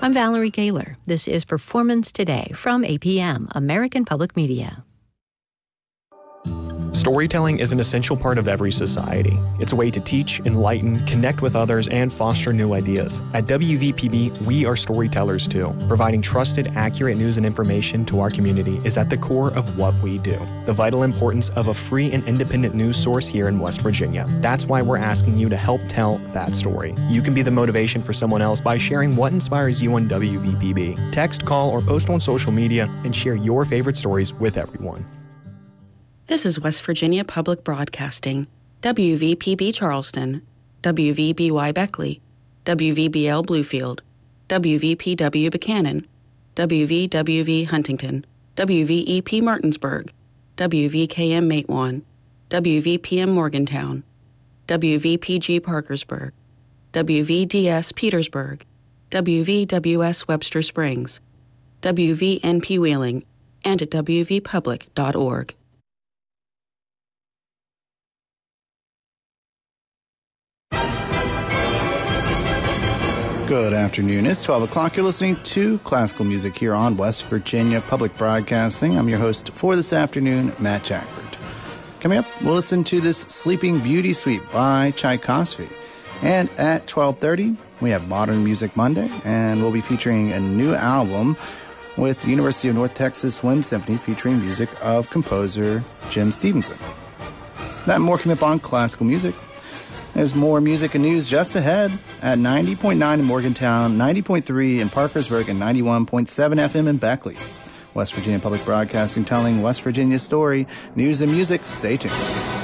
I'm Valerie Gaylor. This is Performance Today from APM, American Public Media. Storytelling is an essential part of every society. It's a way to teach, enlighten, connect with others, and foster new ideas. At WVPB, we are storytellers too. Providing trusted, accurate news and information to our community is at the core of what we do. The vital importance of a free and independent news source here in West Virginia. That's why we're asking you to help tell that story. You can be the motivation for someone else by sharing what inspires you on WVPB. Text, call, or post on social media and share your favorite stories with everyone. This is West Virginia Public Broadcasting, WVPB Charleston, WVBY Beckley, WVBL Bluefield, WVPW Buchanan, WVWV Huntington, WVEP Martinsburg, WVKM Matewan, WVPM Morgantown, WVPG Parkersburg, WVDS Petersburg, WVWS Webster Springs, WVNP Wheeling, and at wvpublic.org. Good afternoon. It's 12 o'clock. You're listening to classical music here on West Virginia Public Broadcasting. I'm your host for this afternoon, Matt Jackford. Coming up, we'll listen to this Sleeping Beauty Suite by Tchaikovsky. And at 12:30, we have Modern Music Monday, and we'll be featuring a new album with the University of North Texas Wind Symphony featuring music of composer Jim Stevenson. That and more coming up on classical music. There's more music and news just ahead at 90.9 in Morgantown, 90.3 in Parkersburg, and 91.7 FM in Beckley. West Virginia Public Broadcasting, telling West Virginia's story. News and music. Stay tuned.